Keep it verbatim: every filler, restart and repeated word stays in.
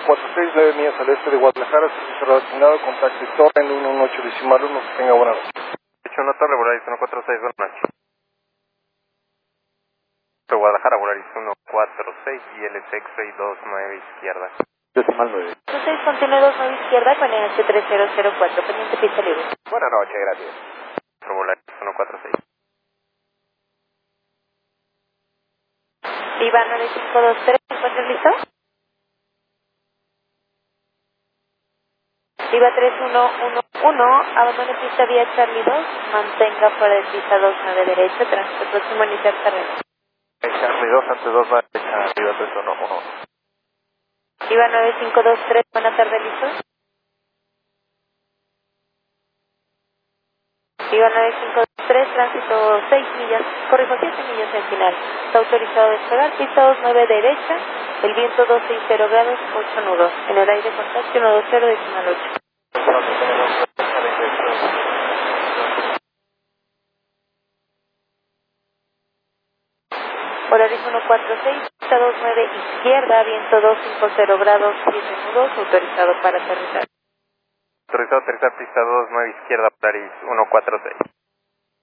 cuatro seis, nueve millas al este de Guadalajara, servicio cerrado asignado, contacto Torre en uno uno ocho decimal uno, que tenga buena noche. ocho uno Torre, Volaris uno cuatro seis, buenas noches. Guadalajara, Volaris uno cuatro seis y L C X-Ray dos nueve izquierda. Decimal nueve. seis, continúe dos nueve izquierda con N H tres cero cero cuatro, pendiente pista libre. Buenas noches, gracias. Volaris uno cuatro seis. Viva nueve cinco dos tres, ¿se encuentra listo? Viva tres uno uno uno, abandone pista vía Charlie dos, mantenga fuera de pista dos nueve derecha, tránsito próximo a iniciar carrera. Charlie dos, ante dos, va derecha, Viva tres uno uno. Viva nueve cinco dos tres, buena tarde, listo. Viva nueve cinco dos tres, tránsito seis millas, corrijo siete millas en final. Está autorizado a despegar, pista dos nueve derecha, el viento doscientos sesenta grados, ocho nudos. En el aire contacto ciento veinte decimal ocho. Volaris uno cuatro seis, pista dos nueve izquierda, viento doscientos cincuenta grados, siete nudos, autorizado para aterrizar. Autorizado a aterrizar pista dos nueve izquierda, Volaris uno cuatro seis.